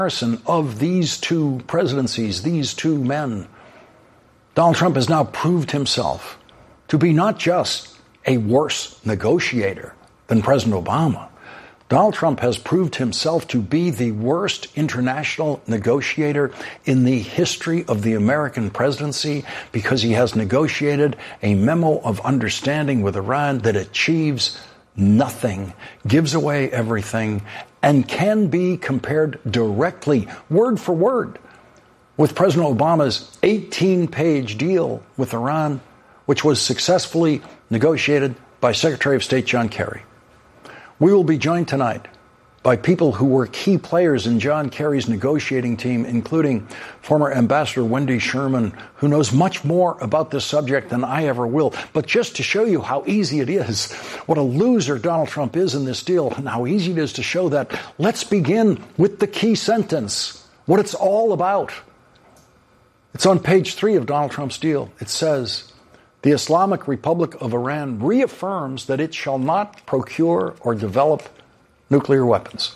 comparison of these two presidencies, these two men, Donald Trump has now proved himself to be not just a worse negotiator than President Obama. Donald Trump has proved himself to be the worst international negotiator in the history of the American presidency because he has negotiated a memo of understanding with Iran that achieves nothing, gives away everything, and can be compared directly, word for word, with President Obama's 18-page deal with Iran, which was successfully negotiated by Secretary of State John Kerry. We will be joined tonight by people who were key players in John Kerry's negotiating team, including former Ambassador Wendy Sherman, who knows much more about this subject than I ever will. But just to show you how easy it is, what a loser Donald Trump is in this deal, and how easy it is to show that, let's begin with the key sentence, what it's all about. It's on page 3 of Donald Trump's deal. It says, the Islamic Republic of Iran reaffirms that it shall not procure or develop nuclear weapons.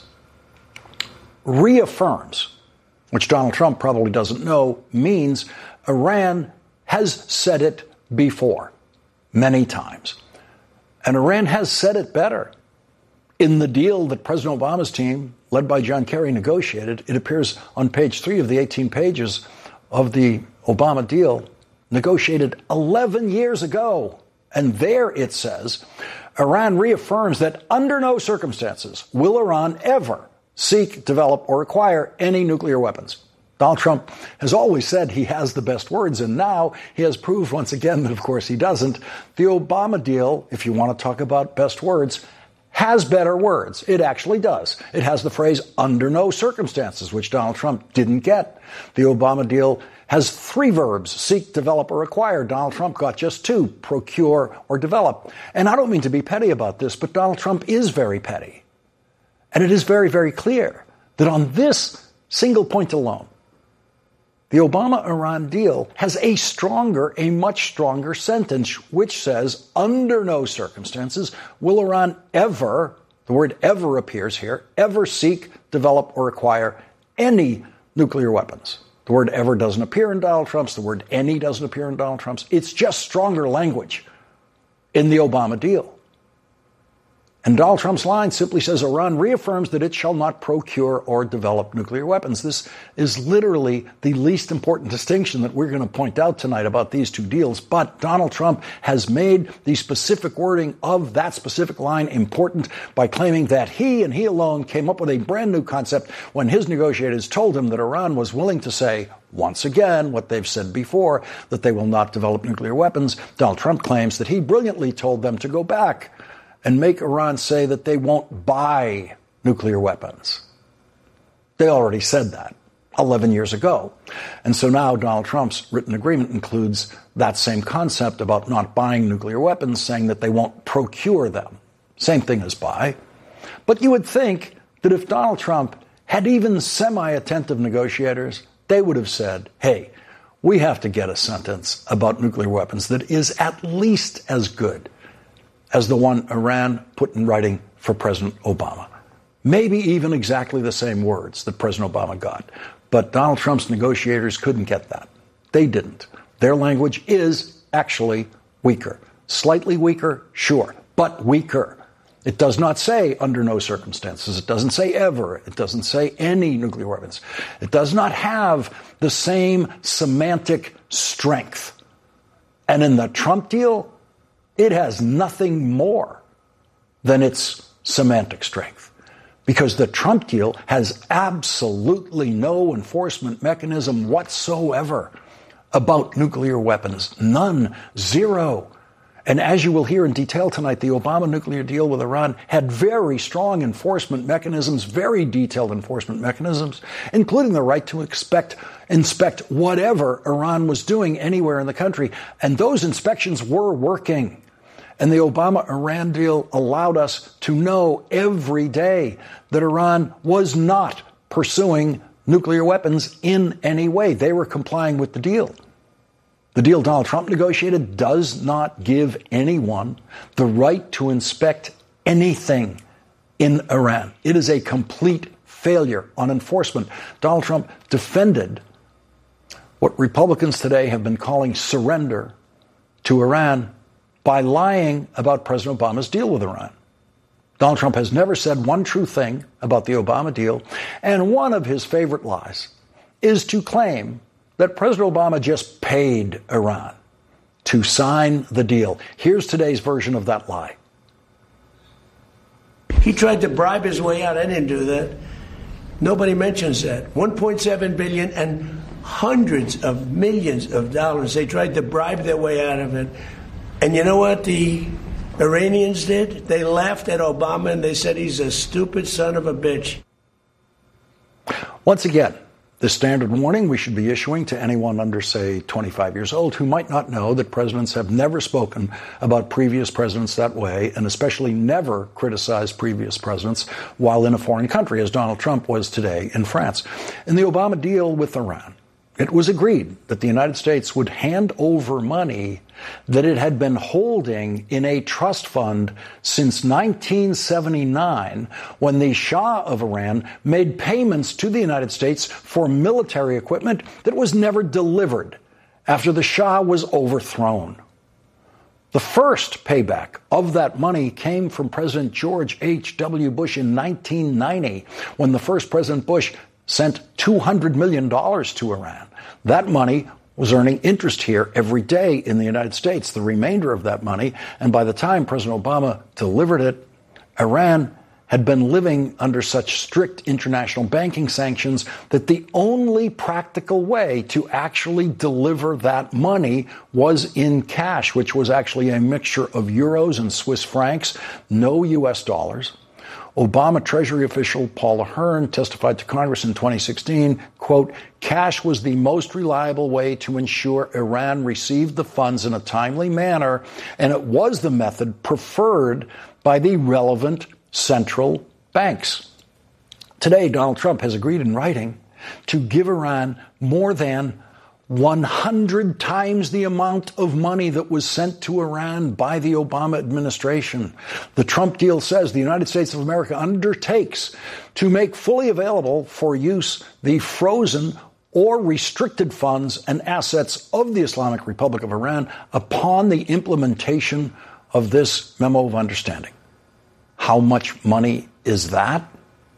Reaffirms, which Donald Trump probably doesn't know, means Iran has said it before, many times. And Iran has said it better. In the deal that President Obama's team, led by John Kerry, negotiated, it appears on page 3 of the 18 pages of the Obama deal, negotiated 11 years ago. And there it says, Iran reaffirms that under no circumstances will Iran ever seek, develop, or acquire any nuclear weapons. Donald Trump has always said he has the best words, and now he has proved once again that, of course, he doesn't. The Obama deal, if you want to talk about best words, has better words. It actually does. It has the phrase under no circumstances, which Donald Trump didn't get. The Obama deal has 3 verbs, seek, develop, or acquire. Donald Trump got just 2, procure or develop. And I don't mean to be petty about this, but Donald Trump is very petty. And it is very, very clear that on this single point alone, the Obama-Iran deal has a much stronger sentence, which says, under no circumstances will Iran ever, the word ever appears here, ever seek, develop, or acquire any nuclear weapons. The word ever doesn't appear in Donald Trump's. The word any doesn't appear in Donald Trump's. It's just stronger language in the Obama deal. And Donald Trump's line simply says Iran reaffirms that it shall not procure or develop nuclear weapons. This is literally the least important distinction that we're going to point out tonight about these two deals. But Donald Trump has made the specific wording of that specific line important by claiming that he and he alone came up with a brand new concept when his negotiators told him that Iran was willing to say, once again, what they've said before, that they will not develop nuclear weapons. Donald Trump claims that he brilliantly told them to go back and make Iran say that they won't buy nuclear weapons. They already said that 11 years ago. And so now Donald Trump's written agreement includes that same concept about not buying nuclear weapons, saying that they won't procure them. Same thing as buy. But you would think that if Donald Trump had even semi-attentive negotiators, they would have said, hey, we have to get a sentence about nuclear weapons that is at least as good as the one Iran put in writing for President Obama. Maybe even exactly the same words that President Obama got. But Donald Trump's negotiators couldn't get that. They didn't. Their language is actually weaker. Slightly weaker, sure, but weaker. It does not say under no circumstances. It doesn't say ever. It doesn't say any nuclear weapons. It does not have the same semantic strength. And in the Trump deal, it has nothing more than its semantic strength, because the Trump deal has absolutely no enforcement mechanism whatsoever about nuclear weapons. None. Zero. And as you will hear in detail tonight, the Obama nuclear deal with Iran had very strong enforcement mechanisms, very detailed enforcement mechanisms, including the right to inspect whatever Iran was doing anywhere in the country. And those inspections were working. And the Obama-Iran deal allowed us to know every day that Iran was not pursuing nuclear weapons in any way. They were complying with the deal. The deal Donald Trump negotiated does not give anyone the right to inspect anything in Iran. It is a complete failure on enforcement. Donald Trump defended what Republicans today have been calling surrender to Iran by lying about President Obama's deal with Iran. Donald Trump has never said one true thing about the Obama deal, and one of his favorite lies is to claim that President Obama just paid Iran to sign the deal. Here's today's version of that lie. He tried to bribe his way out. I didn't do that. Nobody mentions that. $1.7 billion and hundreds of millions of dollars. They tried to bribe their way out of it. And you know what the Iranians did? They laughed at Obama and they said he's a stupid son of a bitch. Once again, the standard warning we should be issuing to anyone under, say, 25 years old who might not know that presidents have never spoken about previous presidents that way, and especially never criticized previous presidents while in a foreign country, as Donald Trump was today in France. In the Obama deal with Iran, it was agreed that the United States would hand over money that it had been holding in a trust fund since 1979, when the Shah of Iran made payments to the United States for military equipment that was never delivered after the Shah was overthrown. The first payback of that money came from President George H.W. Bush in 1990, when the first President Bush sent $200 million to Iran. That money was earning interest here every day in the United States. The remainder of that money, and by the time President Obama delivered it, Iran had been living under such strict international banking sanctions that the only practical way to actually deliver that money was in cash, which was actually a mixture of euros and Swiss francs, no U.S. dollars. Obama Treasury official Paul Ahern testified to Congress in 2016, quote, cash was the most reliable way to ensure Iran received the funds in a timely manner, and it was the method preferred by the relevant central banks. Today, Donald Trump has agreed in writing to give Iran more than 100 times the amount of money that was sent to Iran by the Obama administration. The Trump deal says the United States of America undertakes to make fully available for use the frozen or restricted funds and assets of the Islamic Republic of Iran upon the implementation of this memo of understanding. How much money is that?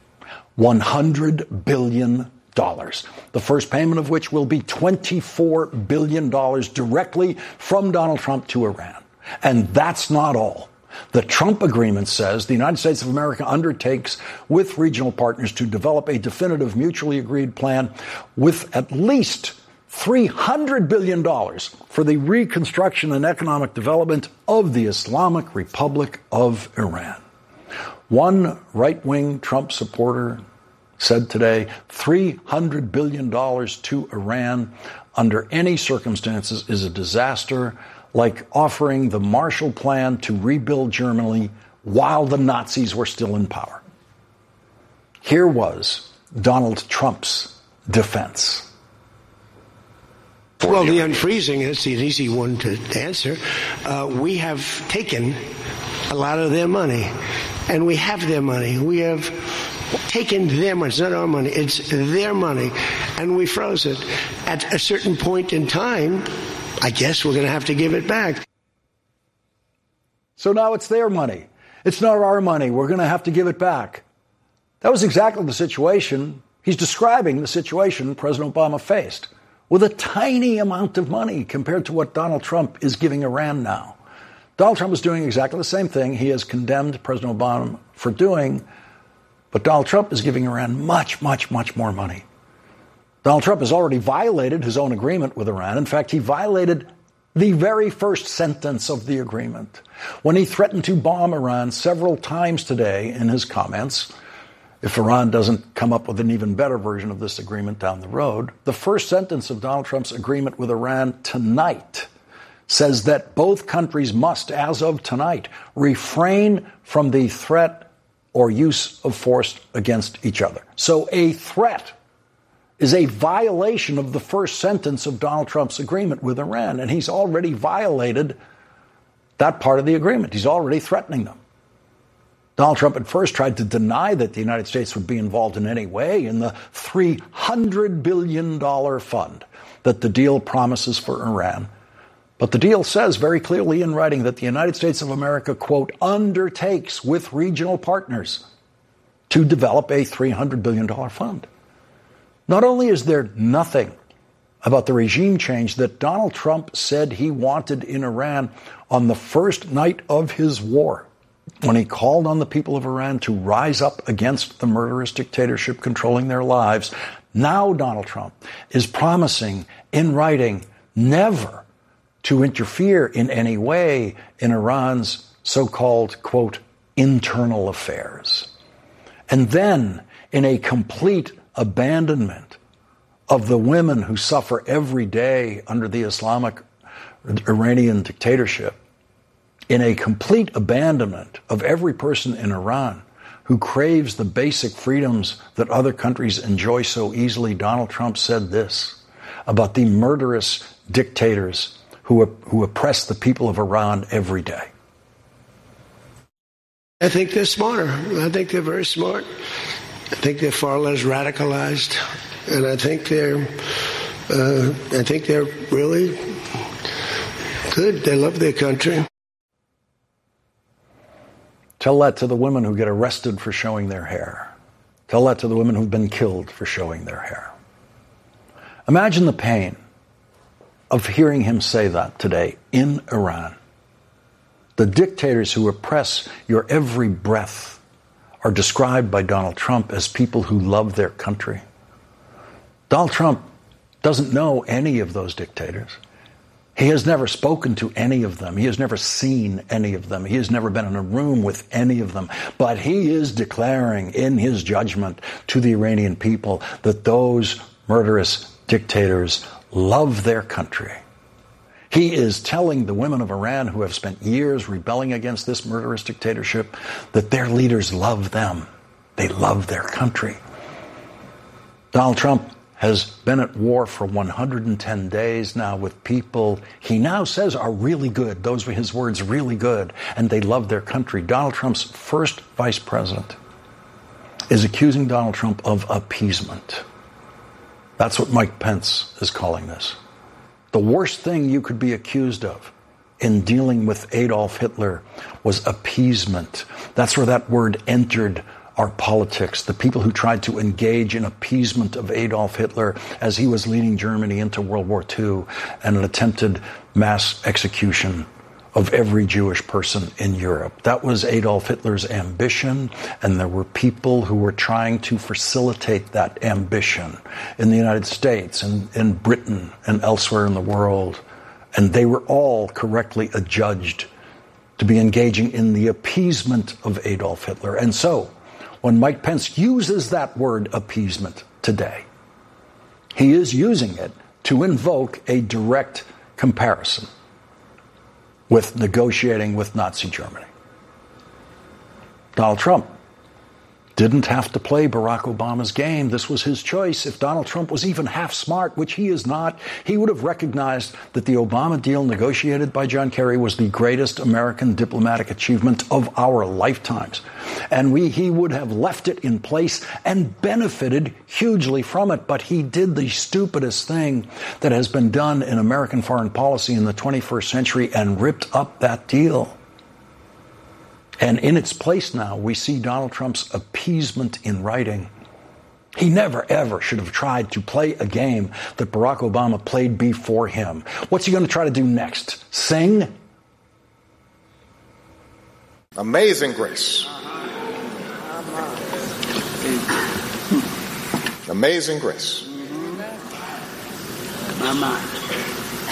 $100 billion. The first payment of which will be $24 billion directly from Donald Trump to Iran. And that's not all. The Trump agreement says the United States of America undertakes with regional partners to develop a definitive mutually agreed plan with at least $300 billion for the reconstruction and economic development of the Islamic Republic of Iran. One right-wing Trump supporter said today, $300 billion to Iran under any circumstances is a disaster, like offering the Marshall Plan to rebuild Germany while the Nazis were still in power. Here was Donald Trump's defense. Well, the unfreezing is the easy one to answer. We have taken a lot of their money, and we have their money. We have taken their money. It's not our money. It's their money. And we froze it. At a certain point in time, I guess we're going to have to give it back. So now it's their money. It's not our money. We're going to have to give it back. That was exactly the situation. He's describing the situation President Obama faced with a tiny amount of money compared to what Donald Trump is giving Iran now. Donald Trump is doing exactly the same thing he has condemned President Obama for doing, but Donald Trump is giving Iran much, much, much more money. Donald Trump has already violated his own agreement with Iran. In fact, he violated the very first sentence of the agreement when he threatened to bomb Iran several times today in his comments. If Iran doesn't come up with an even better version of this agreement down the road, the first sentence of Donald Trump's agreement with Iran tonight says that both countries must, as of tonight, refrain from the threat or use of force against each other. So a threat is a violation of the first sentence of Donald Trump's agreement with Iran, and he's already violated that part of the agreement. He's already threatening them. Donald Trump at first tried to deny that the United States would be involved in any way in the $300 billion fund that the deal promises for Iran. But the deal says very clearly in writing that the United States of America, quote, undertakes with regional partners to develop a $300 billion fund. Not only is there nothing about the regime change that Donald Trump said he wanted in Iran on the first night of his war, when he called on the people of Iran to rise up against the murderous dictatorship controlling their lives, now Donald Trump is promising in writing never to interfere in any way in Iran's so-called, quote, internal affairs. And then, in a complete abandonment of the women who suffer every day under the Islamic Iranian dictatorship, in a complete abandonment of every person in Iran who craves the basic freedoms that other countries enjoy so easily, Donald Trump said this about the murderous dictators who oppress the people of Iran every day. I think they're smarter. I think they're very smart. I think they're far less radicalized, and I think they're really good. They love their country. Tell that to the women who get arrested for showing their hair. Tell that to the women who've been killed for showing their hair. Imagine the pain of hearing him say that today in Iran. The dictators who oppress your every breath are described by Donald Trump as people who love their country. Donald Trump doesn't know any of those dictators. He has never spoken to any of them. He has never seen any of them. He has never been in a room with any of them. But he is declaring in his judgment to the Iranian people that those murderous dictators love their country. He is telling the women of Iran who have spent years rebelling against this murderous dictatorship that their leaders love them. They love their country. Donald Trump has been at war for 110 days now with people he now says are really good. Those were his words, really good. And they love their country. Donald Trump's first vice president is accusing Donald Trump of appeasement. That's what Mike Pence is calling this. The worst thing you could be accused of in dealing with Adolf Hitler was appeasement. That's where that word entered our politics. The people who tried to engage in appeasement of Adolf Hitler as he was leading Germany into World War II and an attempted mass execution of every Jewish person in Europe. That was Adolf Hitler's ambition, and there were people who were trying to facilitate that ambition in the United States and in Britain and elsewhere in the world. And they were all correctly adjudged to be engaging in the appeasement of Adolf Hitler. And so, when Mike Pence uses that word appeasement today, he is using it to invoke a direct comparison with negotiating with Nazi Germany. Donald Trump didn't have to play Barack Obama's game. This was his choice. If Donald Trump was even half smart, which he is not, he would have recognized that the Obama deal negotiated by John Kerry was the greatest American diplomatic achievement of our lifetimes. And he would have left it in place and benefited hugely from it. But he did the stupidest thing that has been done in American foreign policy in the 21st century and ripped up that deal. And in its place now, we see Donald Trump's appeasement in writing. He never, ever should have tried to play a game that Barack Obama played before him. What's he going to try to do next? Sing? Amazing Grace. Amazing Grace.